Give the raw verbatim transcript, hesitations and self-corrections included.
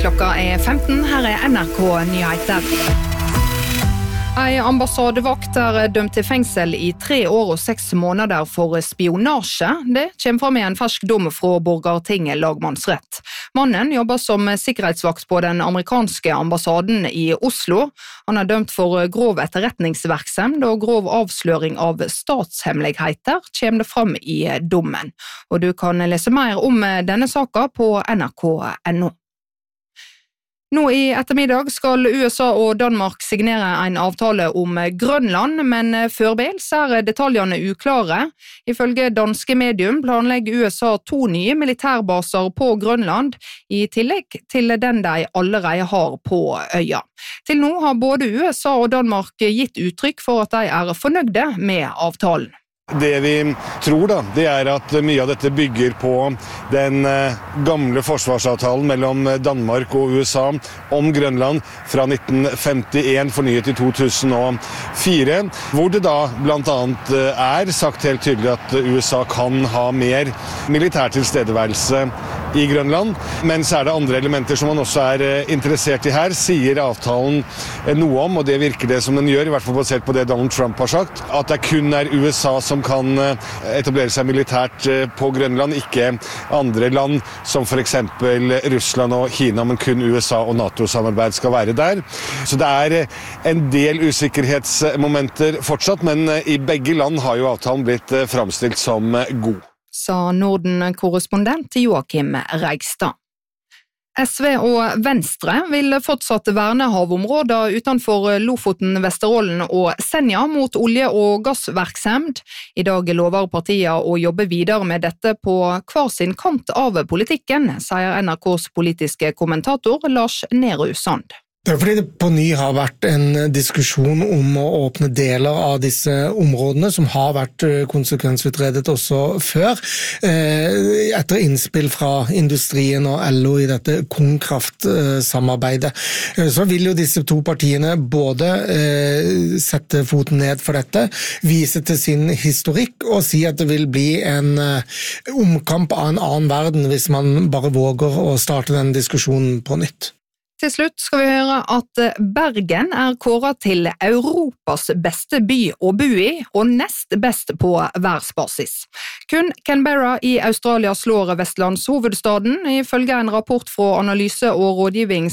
Klokka er femten, her er N R K Nyheter. En ambassadevakt er dømt til fengsel i tre år og seks måneder for spionasje. Det kommer frem i en fersk dom fra Borgarting lagmannsrett. Mannen jobber som sikkerhetsvakt på den amerikanske ambassaden i Oslo. Han er dømt for grov etterretningsvirksomhet og grov avsløring av statshemmeligheter, kommer det frem i dommen. Og du kan lese mer om denne saken på N R K punktum N O. Nå i ettermiddag skal U S A og Danmark signere en avtale om Grønland, men førbels er detaljene uklare. Ifølge danske medium planlegger U S A to nye militærbaser på Grønland, i tillegg til den de allerede har på øya. Til nå har både U S A og Danmark gitt uttrykk for at de er fornøyde med avtalen. Det vi tror da, det er at mye av dette bygger på den gamle forsvarsavtalen mellom Danmark og U S A om Grønland fra nitten femtien, fornyet i to tusen og fire, hvor det da blant annet er sagt helt tydelig at U S A kan ha mer militær tilstedeværelse i Grønland, men så er det andre elementer som man også er interessert i her, sier avtalen noe om, og det virker det som den gjør, i hvert fall basert på det Donald Trump har sagt, at det kun er U S A som som kan etablere seg militært på Grønland, ikke andre land som for eksempel Russland og Kina, men kun U S A og NATO-samarbeid skal være der. Så det er en del usikkerhetsmomenter fortsatt, men i begge land har jo avtalen blitt framstilt som god. Sa Norden-korrespondent Joakim Reigstad. S V og Venstre vil fortsatt verne havområder utenfor Lofoten, Vesterålen og Senja mot olje- og gassvirksomhet. I dag lover partiene å jobbe videre med dette på hver sin kant av politikken, sier N R K's politiske kommentator Lars Nehru Sand. Det er fordi det på ny har vært en diskusjon om å åpne deler av disse områdene, som har vært konsekvensutredet også før, etter innspill fra industrien og L O i dette Konkraft-samarbeidet. Så vil jo disse to partiene både sette foten ned for dette, vise til sin historikk og si at det vil bli en omkamp av en annen verden hvis man bare våger å starte den diskusjonen på nytt. Til slutt skal vi høre at Bergen er kåret til Europas beste by å bo i, og nest best på verdensbasis. Kun Canberra i Australia slår vestlandshovedstaden, ifølge en rapport fra analyse- og rådgivings